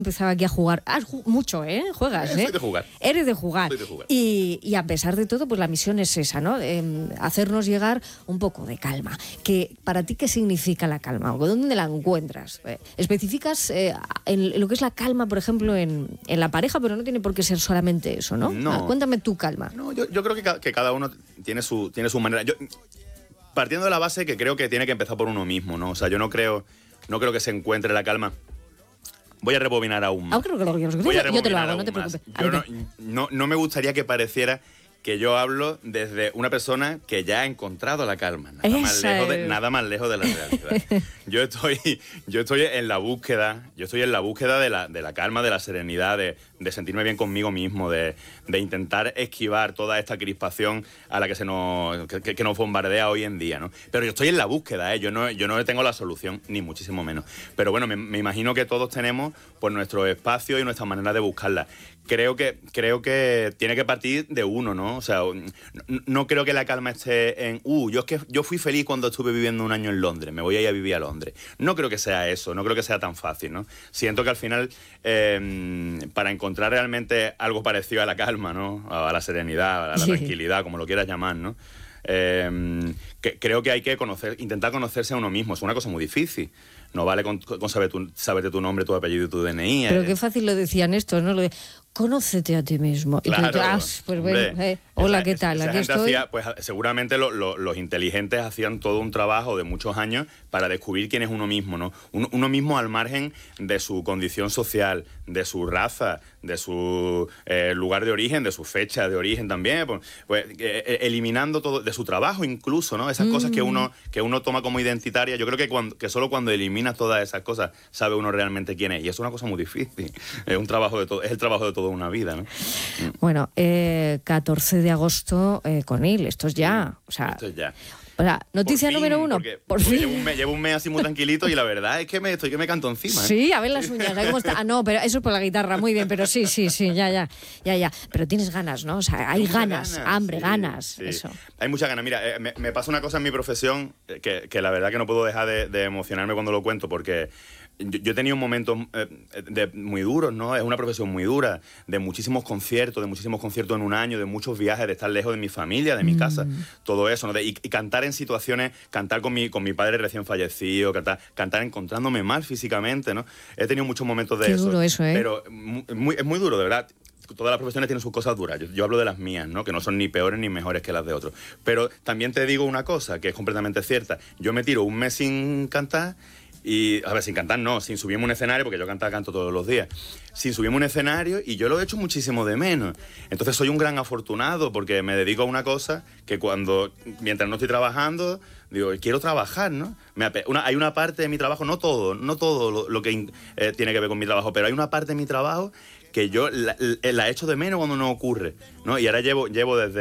empezaba aquí a jugar. Mucho, ¿eh? Juegas, ¿eh? Soy de jugar. Eres de jugar. Soy de jugar. Y a pesar de todo, pues la misión es esa, ¿no? Hacernos llegar un poco de calma. Que para ti, ¿qué significa la calma? ¿Dónde la encuentras? Especificas en lo que es la calma, por ejemplo, en la pareja, pero no tiene por qué ser solamente eso, ¿no? No. Cuéntame tu calma. No, yo creo que cada uno tiene su manera. Partiendo de la base que creo que tiene que empezar por uno mismo, ¿no? O sea, yo no creo que se encuentre la calma. Voy a rebobinar aún más. Yo te lo hago, no te preocupes. Yo no me gustaría que pareciera que yo hablo desde una persona que ya ha encontrado la calma. Nada más lejos de la realidad. Yo estoy en la búsqueda. Yo estoy en la búsqueda de la calma, de la serenidad, de sentirme bien conmigo mismo, de intentar esquivar toda esta crispación a la que nos bombardea hoy en día, ¿no? Pero yo estoy en la búsqueda, ¿eh? Yo no tengo la solución, ni muchísimo menos. Pero bueno, me imagino que todos tenemos pues nuestro espacio y nuestra manera de buscarla. Creo que tiene que partir de uno, ¿no? O sea, no creo que la calma esté en yo fui feliz cuando estuve viviendo un año en Londres, me voy a ir a vivir a Londres. No creo que sea eso, no creo que sea tan fácil, ¿no? Siento que al final, para encontrar realmente algo parecido a la calma, ¿no? A la serenidad, a la tranquilidad, como lo quieras llamar, ¿no? Creo que hay que intentar conocerse a uno mismo. Es una cosa muy difícil. No vale con saberte tu nombre, tu apellido y tu DNI. Pero qué fácil lo decían estos, ¿no? Lo de conócete a ti mismo. Claro, y tú, pues bueno, hola, ¿qué tal? Aquí estoy. Pues seguramente los inteligentes hacían todo un trabajo de muchos años para descubrir quién es uno mismo, ¿no? Uno mismo al margen de su condición social, de su raza, de su lugar de origen, de su fecha de origen también, pues eliminando todo, de su trabajo incluso, ¿no? Esas cosas que uno toma como identitarias. Yo creo que solo cuando eliminas todas esas cosas sabe uno realmente quién es. Y es una cosa muy difícil. Es el trabajo de toda una vida, ¿no? Bueno, 14 de agosto con él, esto es ya. Esto es ya. O sea, noticia número 1. Por fin. Llevo un mes así muy tranquilito y la verdad es que me canto encima, ¿eh? Sí, a ver las uñas, ¿cómo está? No, pero eso es por la guitarra, muy bien, pero sí, ya. Pero tienes ganas, ¿no? O sea, hay ganas, hambre, ganas, sí. eso. Hay muchas ganas. Mira, me pasa una cosa en mi profesión que la verdad que no puedo dejar de emocionarme cuando lo cuento, porque yo he tenido momentos muy duros, ¿no? Es una profesión muy dura, de muchísimos conciertos en un año, de muchos viajes, de estar lejos de mi familia, de mi casa, todo eso, ¿no? Y cantar en situaciones, cantar con mi padre recién fallecido, cantar encontrándome mal físicamente, ¿no? He tenido muchos momentos de eso. Qué duro eso, ¿eh? Pero es muy duro, de verdad. Todas las profesiones tienen sus cosas duras. Yo hablo de las mías, ¿no? Que no son ni peores ni mejores que las de otros. Pero también te digo una cosa que es completamente cierta. Yo me tiro un mes sin cantar y, a ver, sin cantar no, sin subirme a un escenario, porque yo canto todos los días, sin subirme a un escenario, y yo lo he hecho muchísimo de menos. Entonces soy un gran afortunado porque me dedico a una cosa que mientras no estoy trabajando, digo, quiero trabajar, ¿no? Hay una parte de mi trabajo, no todo lo que tiene que ver con mi trabajo, pero hay una parte de mi trabajo que yo la echo de menos cuando no ocurre, ¿no? Y ahora llevo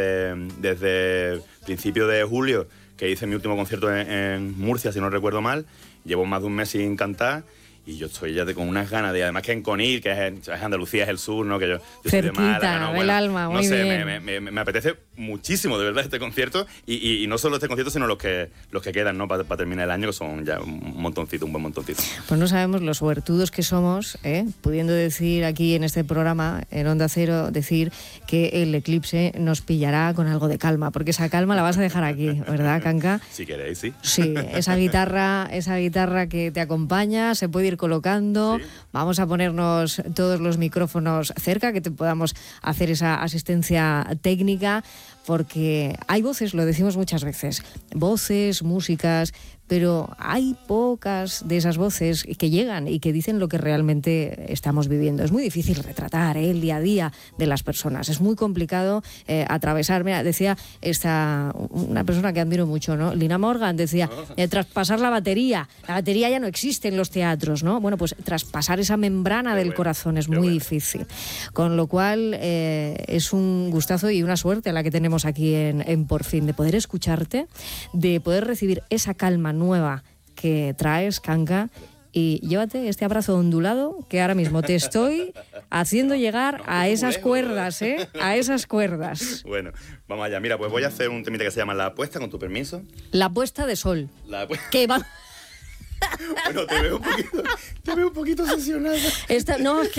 desde principios de julio, que hice mi último concierto en Murcia, si no recuerdo mal. Llevo más de un mes sin cantar y yo estoy ya con unas ganas de, además que en Conil, que es Andalucía, es el sur, ¿no? Que yo soy de Málaga, ¿no? Bueno, el alma, muy bien. Me apetece muchísimo, de verdad, este concierto, y no solo este concierto, sino los que quedan, ¿no? Para terminar el año, que son ya un buen montoncito. Pues no sabemos los suertudos que somos, pudiendo decir aquí en este programa, en Onda Cero, decir que el eclipse nos pillará con algo de calma, porque esa calma la vas a dejar aquí, ¿verdad, Kanka? Si queréis, sí. Sí, esa guitarra que te acompaña, se puede ir colocando. Sí. Vamos a ponernos todos los micrófonos cerca, que te podamos hacer esa asistencia técnica, porque hay voces, lo decimos muchas veces, voces, músicas, pero hay pocas de esas voces que llegan y que dicen lo que realmente estamos viviendo. Es muy difícil retratar el día a día de las personas, es muy complicado atravesar. Mira, decía una persona que admiro mucho, ¿no? Lina Morgan decía, traspasar la batería ya no existe en los teatros, ¿no? Bueno, pues traspasar esa membrana del corazón es muy difícil. Con lo cual es un gustazo y una suerte la que tenemos aquí en Por Fin, de poder escucharte, de poder recibir esa calma nueva que traes, Kanka, y llévate este abrazo ondulado que ahora mismo te estoy haciendo llegar a esas cuerdas, a esas cuerdas. Bueno, vamos allá. Mira, pues voy a hacer un temita que se llama La Apuesta, con tu permiso. La puesta de sol. La que va... Bueno, te veo un poquito obsesionada. No, es que